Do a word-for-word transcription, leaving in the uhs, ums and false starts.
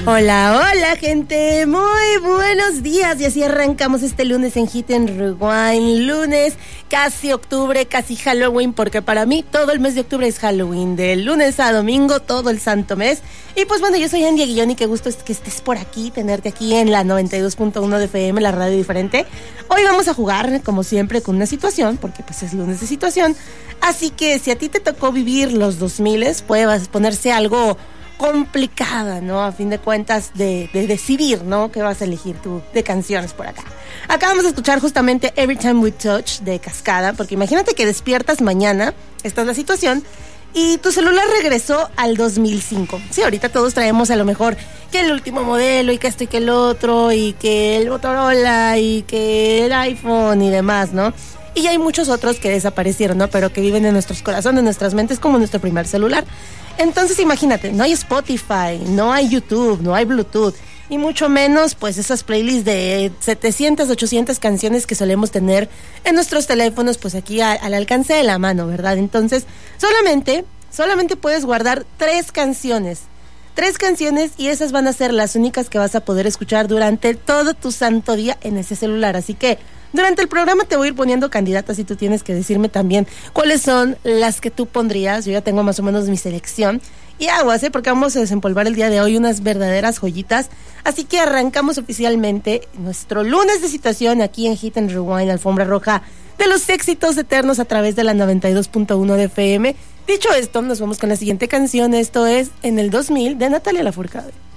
Hola, hola gente, muy buenos días y así arrancamos este lunes en Hit and Rewind, lunes casi octubre, casi Halloween, porque para mí todo el mes de octubre es Halloween, de lunes a domingo, todo el santo mes. Y pues bueno, yo soy Andy Aguillón y qué gusto es que estés por aquí, tenerte aquí en la noventa y dos punto uno de F M, la radio diferente. Hoy vamos a jugar, como siempre, con una situación, porque pues es lunes de situación, así que si a ti te tocó vivir los dos miles, puede ponerse algo complicada, ¿no? A fin de cuentas de, de decidir, ¿no? ¿Qué vas a elegir tú de canciones por acá? Acá vamos a escuchar justamente Every Time We Touch de Cascada, porque imagínate que despiertas mañana, esta es la situación, y tu celular regresó al dos mil cinco. Sí, ahorita todos traemos a lo mejor que el último modelo y que esto y que el otro y que el Motorola y que el iPhone y demás, ¿no? Y hay muchos otros que desaparecieron, ¿no? Pero que viven en nuestros corazones, en nuestras mentes como nuestro primer celular. Entonces imagínate, no hay Spotify, no hay YouTube, no hay Bluetooth y mucho menos pues esas playlists de setecientas, ochocientas canciones que solemos tener en nuestros teléfonos pues aquí a, al alcance de la mano, ¿verdad? Entonces solamente, solamente puedes guardar tres canciones, tres canciones y esas van a ser las únicas que vas a poder escuchar durante todo tu santo día en ese celular, así que durante el programa te voy a ir poniendo candidatas y tú tienes que decirme también cuáles son las que tú pondrías. Yo ya tengo más o menos mi selección. Y aguas, ¿eh? Porque vamos a desempolvar el día de hoy unas verdaderas joyitas. Así que arrancamos oficialmente nuestro lunes de situación aquí en Hit and Rewind, alfombra roja de los éxitos eternos a través de la noventa y dos punto uno de F M. Dicho esto, nos vamos con la siguiente canción. Esto es En el dos mil de Natalia Lafourcade.